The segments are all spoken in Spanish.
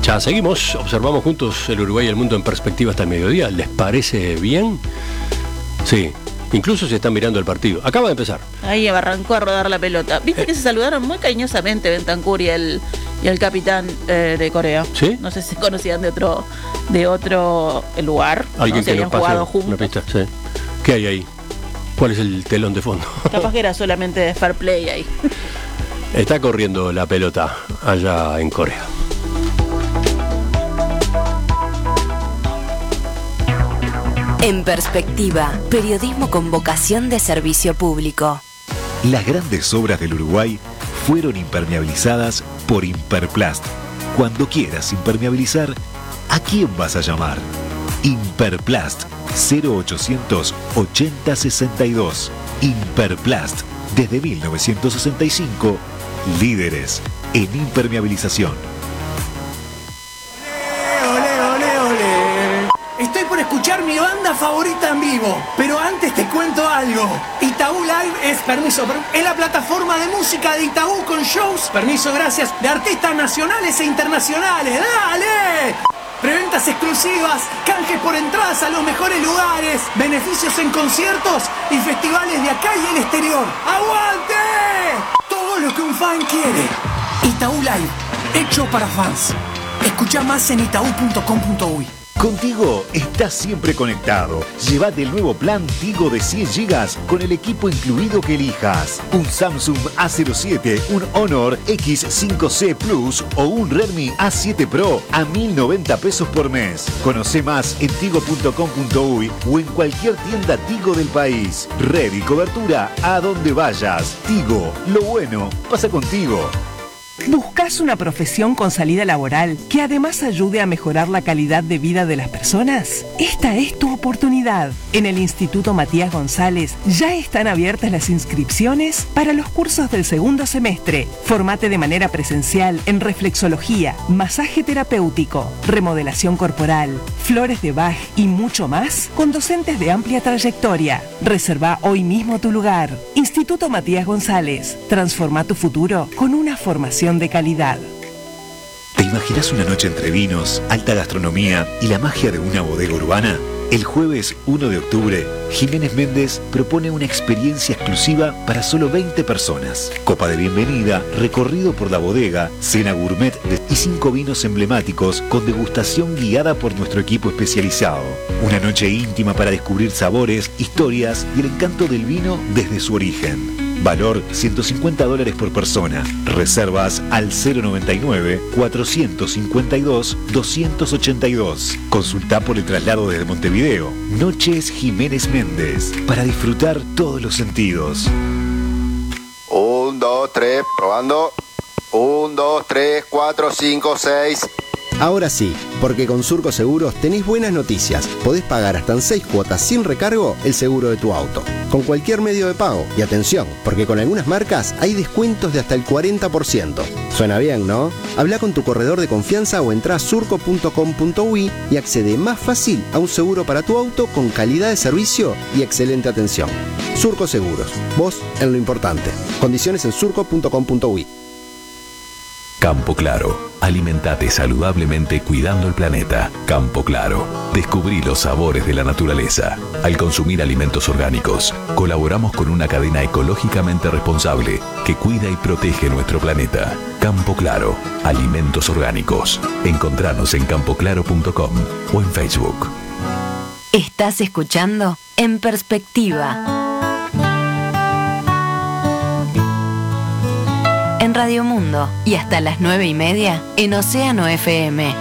Ya seguimos, observamos juntos el Uruguay y el mundo en perspectiva hasta el mediodía. ¿Les parece bien? Sí, incluso se están mirando el partido. Acaba de empezar. Ahí arrancó a rodar la pelota. ¿Viste que se saludaron muy cariñosamente Bentancur y el capitán de Corea? ¿Sí? No sé si se conocían de otro lugar. Alguien ¿no? Si que nos habían pase jugado juntos. una pista, sí. ¿Qué hay ahí? ¿Cuál es el telón de fondo? Capaz que era solamente de fair play ahí. Está corriendo la pelota allá en Corea. En perspectiva, periodismo con vocación de servicio público. Las grandes obras del Uruguay fueron impermeabilizadas por Imperplast. Cuando quieras impermeabilizar, ¿a quién vas a llamar? Imperplast 0800 8062. Imperplast, desde 1965, líderes en impermeabilización. Estoy por escuchar mi banda favorita en vivo, pero antes te cuento algo. Itaú Live es la plataforma de música de Itaú con shows, gracias, de artistas nacionales e internacionales. ¡Dale! Preventas exclusivas, canjes por entradas a los mejores lugares, beneficios en conciertos y festivales de acá y el exterior. ¡Aguante! Todo lo que un fan quiere. Itaú Live, hecho para fans. Escucha más en itaú.com.uy. Contigo estás siempre conectado. Llévate el nuevo plan Tigo de 100 GB con el equipo incluido que elijas. Un Samsung A07, un Honor X5C Plus o un Redmi A7 Pro a 1.090 pesos por mes. Conoce más en tigo.com.uy o en cualquier tienda Tigo del país. Red y cobertura a donde vayas. Tigo, lo bueno pasa contigo. ¿Buscas una profesión con salida laboral que además ayude a mejorar la calidad de vida de las personas? Esta es tu oportunidad. En el Instituto Matías González ya están abiertas las inscripciones para los cursos del segundo semestre. Formate de manera presencial en reflexología, masaje terapéutico, remodelación corporal, flores de Bach y mucho más con docentes de amplia trayectoria. Reserva hoy mismo tu lugar. Instituto Matías González. Transforma tu futuro con una formación de calidad. ¿Te imaginas una noche entre vinos, alta gastronomía y la magia de una bodega urbana? El jueves 1 de octubre, Jiménez Méndez propone una experiencia exclusiva para solo 20 personas. Copa de bienvenida, recorrido por la bodega, cena gourmet y 5 vinos emblemáticos con degustación guiada por nuestro equipo especializado. Una noche íntima para descubrir sabores, historias y el encanto del vino desde su origen. Valor $150 por persona. Reservas al 099-452-282. Consulta por el traslado desde Montevideo. Noches Jiménez Méndez. Para disfrutar todos los sentidos. 1, 2, 3, probando. 1, 2, 3, 4, 5, 6. Ahora sí, porque con Surco Seguros tenés buenas noticias. Podés pagar hasta en 6 cuotas sin recargo el seguro de tu auto, con cualquier medio de pago. Y atención, porque con algunas marcas hay descuentos de hasta el 40%. Suena bien, ¿no? Habla con tu corredor de confianza o entrá a surco.com.uy y accede más fácil a un seguro para tu auto con calidad de servicio y excelente atención. Surco Seguros, vos en lo importante. Condiciones en surco.com.uy. Campo Claro. Alimentate saludablemente cuidando el planeta. Campo Claro. Descubrí los sabores de la naturaleza. Al consumir alimentos orgánicos, colaboramos con una cadena ecológicamente responsable que cuida y protege nuestro planeta. Campo Claro. Alimentos orgánicos. Encontranos en campoclaro.com o en Facebook. Estás escuchando En Perspectiva. En Radio Mundo y hasta las 9:30 en Océano FM.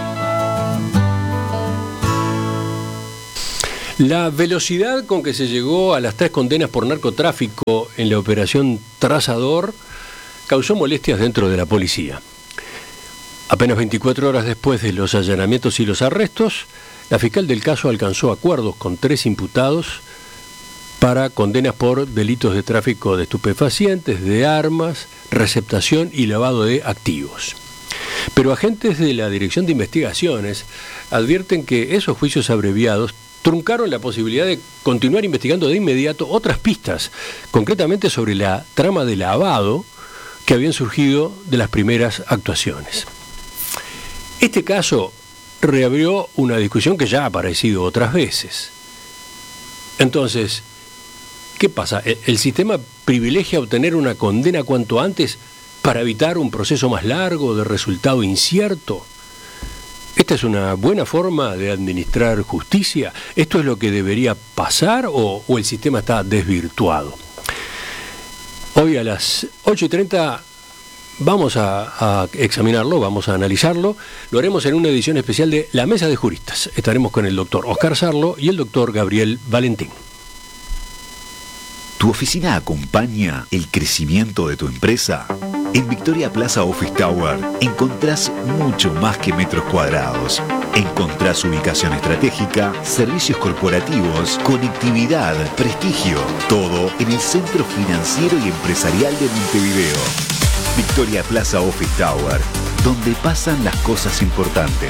La velocidad con que se llegó a las 3 condenas por narcotráfico en la operación Trazador causó molestias dentro de la policía. Apenas 24 horas después de los allanamientos y los arrestos, la fiscal del caso alcanzó acuerdos con 3 imputados para condenas por delitos de tráfico de estupefacientes, de armas, receptación y lavado de activos. Pero agentes de la Dirección de Investigaciones advierten que esos juicios abreviados truncaron la posibilidad de continuar investigando de inmediato otras pistas, concretamente sobre la trama de lavado que habían surgido de las primeras actuaciones. Este caso reabrió una discusión que ya ha aparecido otras veces. Entonces, ¿qué pasa? ¿El sistema privilegia obtener una condena cuanto antes para evitar un proceso más largo de resultado incierto? ¿Esta es una buena forma de administrar justicia? ¿Esto es lo que debería pasar o el sistema está desvirtuado? Hoy a las 8:30 vamos a examinarlo, vamos a analizarlo. Lo haremos en una edición especial de La Mesa de Juristas. Estaremos con el doctor Oscar Sarlo y el doctor Gabriel Valentín. ¿Tu oficina acompaña el crecimiento de tu empresa? En Victoria Plaza Office Tower encontrás mucho más que metros cuadrados. Encontrás ubicación estratégica, servicios corporativos, conectividad, prestigio. Todo en el centro financiero y empresarial de Montevideo. Victoria Plaza Office Tower, donde pasan las cosas importantes.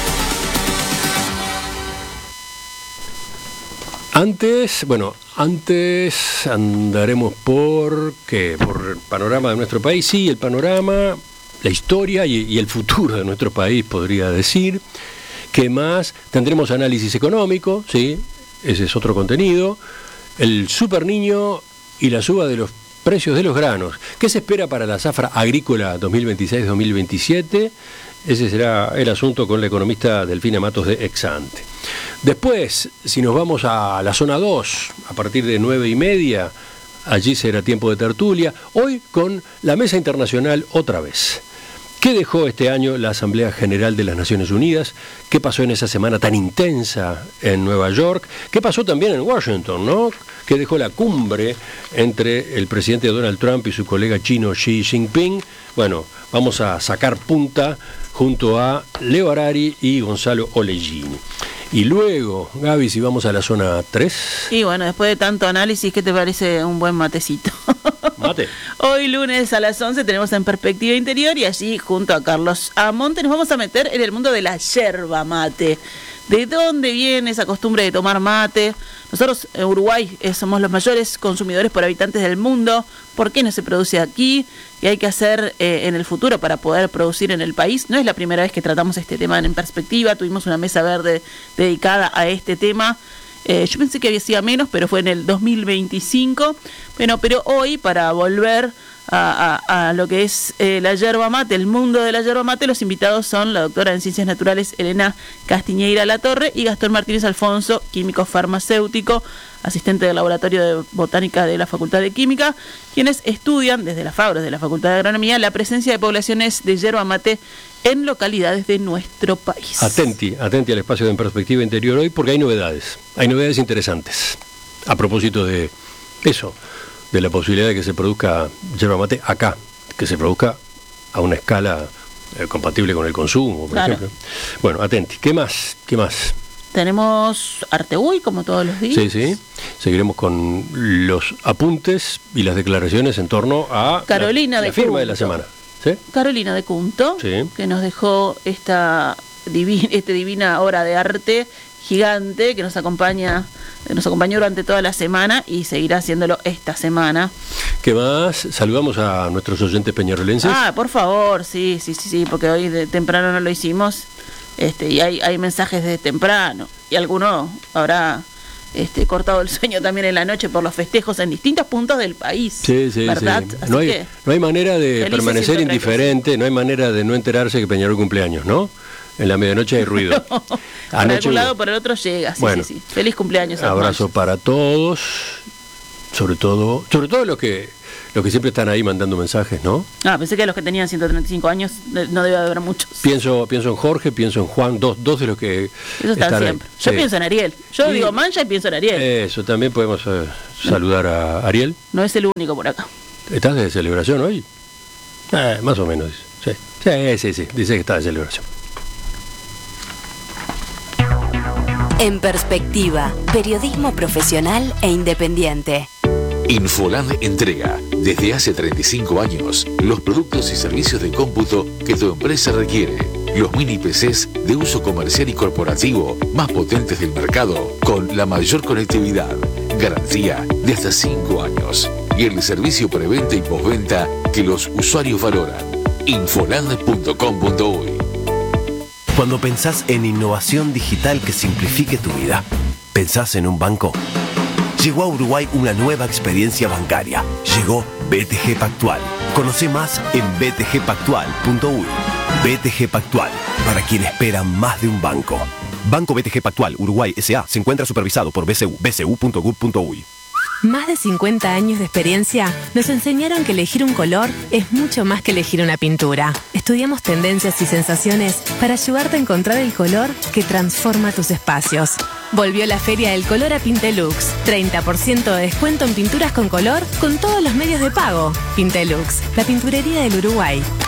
Antes andaremos por el panorama de nuestro país, sí, el panorama, la historia y el futuro de nuestro país, podría decir. ¿Qué más? Tendremos análisis económico, sí, ese es otro contenido. El Super Niño y la suba de los precios de los granos. ¿Qué se espera para la zafra agrícola 2026-2027? Ese será el asunto con la economista Delfina Matos de Exante. Después, si nos vamos a la zona 2, a partir de 9:30, allí será tiempo de tertulia. Hoy con la Mesa Internacional otra vez. ¿Qué dejó este año la Asamblea General de las Naciones Unidas? ¿Qué pasó en esa semana tan intensa en Nueva York? ¿Qué pasó también en Washington, no? ¿Qué dejó la cumbre entre el presidente Donald Trump y su colega chino Xi Jinping? Bueno, vamos a sacar punta junto a Leo Harari y Gonzalo Olegini. Y luego, Gaby, si vamos a la zona 3. Y bueno, después de tanto análisis, ¿qué te parece un buen matecito? Mate. Hoy lunes a las 11 tenemos En Perspectiva Interior y allí junto a Carlos Amonte nos vamos a meter en el mundo de la yerba mate. ¿De dónde viene esa costumbre de tomar mate? Nosotros en Uruguay somos los mayores consumidores por habitantes del mundo. ¿Por qué no se produce aquí? ¿Qué hay que hacer en el futuro para poder producir en el país? No es la primera vez que tratamos este tema en Perspectiva. Tuvimos una mesa verde dedicada a este tema. Yo pensé que había sido menos, pero fue en el 2025. Bueno, pero hoy, para volver a lo que es la yerba mate, el mundo de la yerba mate, los invitados son la doctora en Ciencias Naturales Elena Castiñeira Latorre y Gastón Martínez Alfonso, químico farmacéutico, asistente del Laboratorio de Botánica de la Facultad de Química, quienes estudian desde las fabras de la Facultad de Agronomía la presencia de poblaciones de yerba mate en localidades de nuestro país. Atenti al espacio de En Perspectiva Interior hoy, porque hay novedades interesantes. A propósito de eso, de la posibilidad de que se produzca yerba mate acá, que se produzca a una escala compatible con el consumo, por ejemplo. Bueno, atenti. ¿Qué más? Tenemos Arteguy, como todos los días. Sí. Seguiremos con los apuntes y las declaraciones en torno a Carolina la firma de la semana. ¿Sí? Carolina de Cunto, sí, que nos dejó esta divina obra de arte gigante que nos acompañó durante toda la semana y seguirá haciéndolo esta semana. ¿Qué más? Saludamos a nuestros oyentes peñarolenses. Por favor, sí, porque hoy de temprano no lo hicimos, y hay mensajes de temprano, y alguno habrá cortado el sueño también en la noche por los festejos en distintos puntos del país. Sí, ¿verdad? Sí. No hay manera de permanecer indiferente, no hay manera de no enterarse que Peñarol cumpleaños, ¿no? En la medianoche hay ruido. Por algún lado, por el otro llega. Sí. Feliz cumpleaños. Abrazo para todos, sobre todo los que siempre están ahí mandando mensajes, ¿no? Pensé que los que tenían 135 años no debe haber muchos. Pienso en Jorge, pienso en Juan, dos de los que están siempre. Yo pienso en Ariel. Digo Mancha y pienso en Ariel. Eso, también podemos saludar a Ariel. No es el único por acá. ¿Estás de celebración hoy? Más o menos. Sí. Dice que está de celebración. En Perspectiva, periodismo profesional e independiente. Infoland entrega, desde hace 35 años, los productos y servicios de cómputo que tu empresa requiere. Los mini PCs de uso comercial y corporativo más potentes del mercado, con la mayor conectividad, garantía de hasta 5 años y el servicio preventa y postventa que los usuarios valoran. Infoland.com.uy. Cuando pensás en innovación digital que simplifique tu vida, ¿pensás en un banco? Llegó a Uruguay una nueva experiencia bancaria. Llegó BTG Pactual. Conoce más en btgpactual.uy. BTG Pactual, para quien espera más de un banco. Banco BTG Pactual Uruguay S.A. se encuentra supervisado por BCU, bcu.gov.uy. Más de 50 años de experiencia nos enseñaron que elegir un color es mucho más que elegir una pintura. Estudiamos tendencias y sensaciones para ayudarte a encontrar el color que transforma tus espacios. Volvió la Feria del Color a Pintelux. 30% de descuento en pinturas con color con todos los medios de pago. Pintelux, la pinturería del Uruguay.